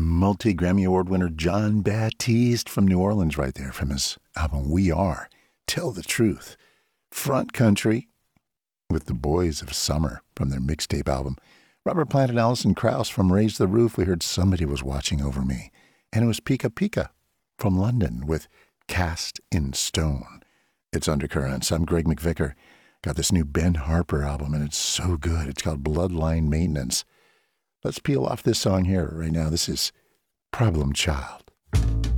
multi-Grammy Award winner John Batiste from New Orleans right there from his album We Are. Tell the Truth. Front Country with the Boys of Summer from their mixtape album. Robert Plant and Alison Krauss from Raise the Roof. We heard Somebody Was Watching Over Me. And it was Pika Pika from London with Cast in Stone. It's Undercurrents. I'm Greg McVicker. Got this new Ben Harper album, and it's so good. It's called Bloodline Maintenance. Let's peel off this song here right now. This is Problem Child.